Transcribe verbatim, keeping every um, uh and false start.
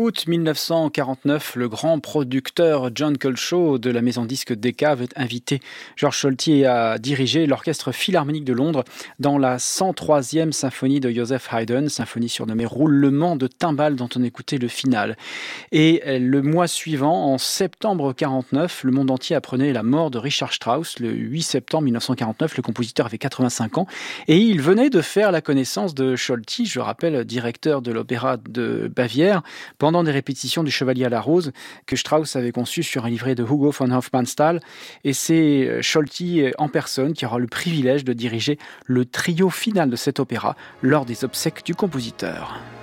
août mille neuf cent quarante-neuf, le grand producteur John Coltrane de la maison disque Decca avait invité Georges Solti à diriger l'Orchestre Philharmonique de Londres dans la cent troisième symphonie de Joseph Haydn, symphonie surnommée Roulement de timbales dont on écoutait le final. Et le mois suivant, en septembre quarante-neuf, le monde entier apprenait la mort de Richard Strauss. Le huit septembre mille neuf cent quarante-neuf, le compositeur avait quatre-vingt-cinq ans et il venait de faire la connaissance de Solti, je rappelle, directeur de l'Opéra de Bavière, pendant des répétitions du Chevalier à la Rose que Strauss avait conçu sur un livret de Hugo von Hofmannsthal. Et c'est Solti en personne qui aura le privilège de diriger le trio final de cet opéra lors des obsèques du compositeur.